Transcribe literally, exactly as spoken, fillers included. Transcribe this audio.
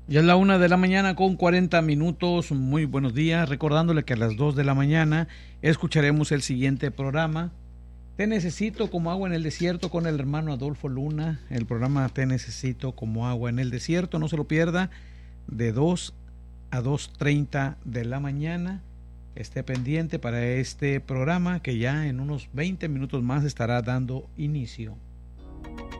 Ya es la una de la mañana con cuarenta minutos. Muy buenos días. Recordándole que a las dos de la mañana escucharemos el siguiente programa. Te necesito como agua en el desierto con el hermano Adolfo Luna. El programa Te necesito como agua en el desierto. No se lo pierda. De dos a dos treinta de la mañana. Esté pendiente para este programa que ya en unos veinte minutos más estará dando inicio.